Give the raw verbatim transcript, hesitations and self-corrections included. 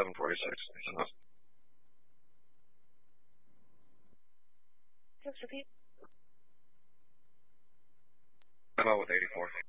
seven forty-six. Just repeat. I'm out with eighty-four.